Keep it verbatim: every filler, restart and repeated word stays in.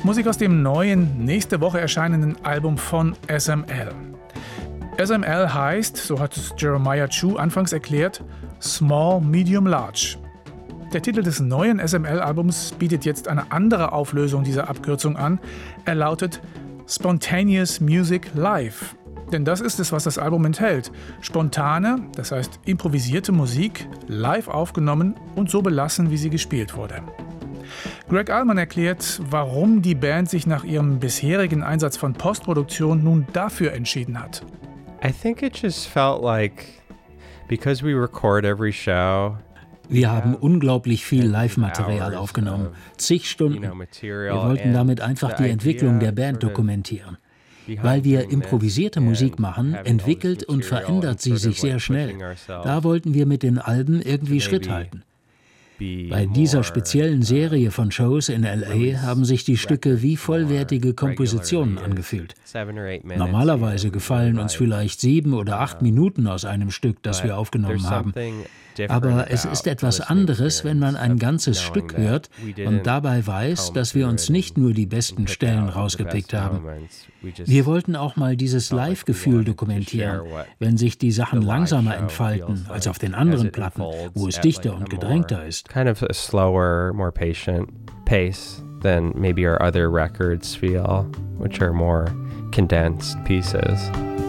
Musik aus dem neuen, nächste Woche erscheinenden Album von S M L. S M L heißt, so hat es Jeremiah Chu anfangs erklärt, Small, Medium, Large. Der Titel des neuen S M L-Albums bietet jetzt eine andere Auflösung dieser Abkürzung an. Er lautet Spontaneous Music Live. Denn das ist es, was das Album enthält. Spontane, das heißt improvisierte Musik, live aufgenommen und so belassen, wie sie gespielt wurde. Greg Allman erklärt, warum die Band sich nach ihrem bisherigen Einsatz von Postproduktion nun dafür entschieden hat. I think it just felt like, because we record every show. Wir haben unglaublich viel Live-Material aufgenommen, zig Stunden. Wir wollten damit einfach die Entwicklung der Band dokumentieren. Weil wir improvisierte Musik machen, entwickelt und verändert sie sich sehr schnell. Da wollten wir mit den Alben irgendwie Schritt halten. Bei dieser speziellen Serie von Shows in L A haben sich die Stücke wie vollwertige Kompositionen angefühlt. Normalerweise gefallen uns vielleicht sieben oder acht Minuten aus einem Stück, das wir aufgenommen haben. Aber es ist etwas anderes, wenn man ein ganzes Stück hört und dabei weiß, dass wir uns nicht nur die besten Stellen rausgepickt haben. Wir wollten auch mal dieses Live-Gefühl dokumentieren, wenn sich die Sachen langsamer entfalten als auf den anderen Platten, wo es dichter und gedrängter ist. Kind of a slower, more patient pace than maybe our other records feel, which are more condensed pieces.